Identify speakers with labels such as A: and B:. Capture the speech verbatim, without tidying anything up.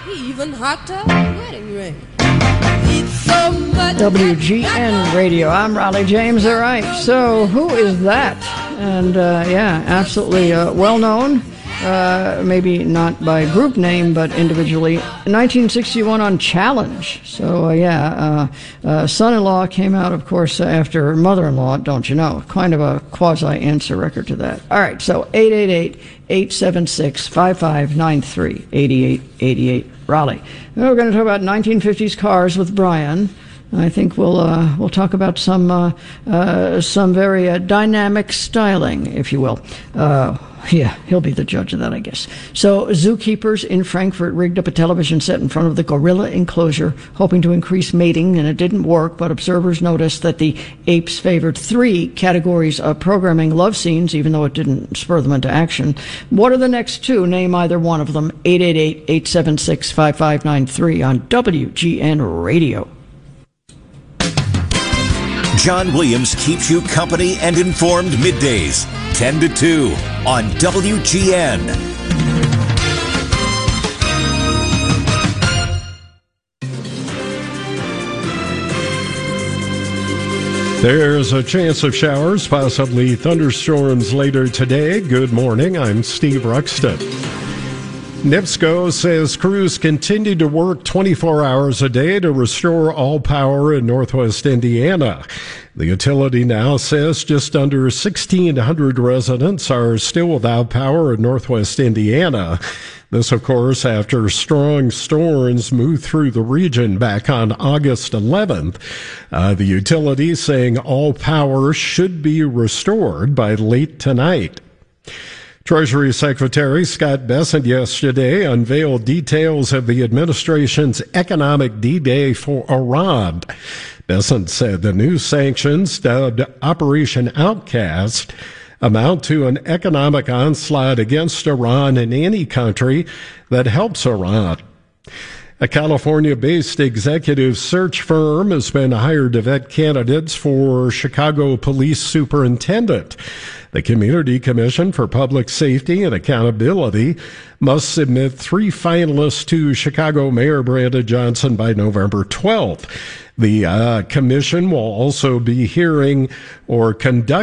A: even hotter wedding ring. So
B: W G N Radio. I'm Raleigh James. All right. So who is that? And uh, yeah, absolutely uh, well known. Uh, maybe not by group name, but individually. nineteen sixty-one on Challenge. So, uh, yeah, uh, uh, son-in-law came out, of course, after mother-in-law, don't you know? Kind of a quasi-answer record to that. All right, so eight eight eight, eight seven six, five five nine three, eight eight eight eight, Raleigh. Now we're going to talk about nineteen fifties cars with Brian. I think we'll uh, we'll talk about some uh, uh, some very uh, dynamic styling, if you will. Uh, yeah, he'll be the judge of that, I guess. So, zookeepers in Frankfurt rigged up a television set in front of the gorilla enclosure, hoping to increase mating, and it didn't work. But observers noticed that the apes favored three categories of programming: love scenes, even though it didn't spur them into action. What are the next two? Name either one of them. eight eight eight, eight seven six, five five nine three on W G N Radio.
C: John Williams keeps you company and informed middays, ten to two on W G N.
D: There's a chance of showers, possibly thunderstorms later today. Good morning, I'm Steve Ruxton. NIPSCO says crews continue to work twenty-four hours a day to restore all power in northwest Indiana. The utility now says just under sixteen hundred residents are still without power in northwest Indiana. This, of course, after strong storms moved through the region back on August eleventh. Uh, the utility saying all power should be restored by late tonight. Treasury Secretary Scott Bessent yesterday unveiled details of the administration's economic D-Day for Iran. Bessent said the new sanctions, dubbed Operation Outcast, amount to an economic onslaught against Iran and any country that helps Iran. A California-based executive search firm has been hired to vet candidates for Chicago Police Superintendent. The Community Commission for Public Safety and Accountability must submit three finalists to Chicago Mayor Brandon Johnson by November twelfth. The uh, commission will also be hearing or conducting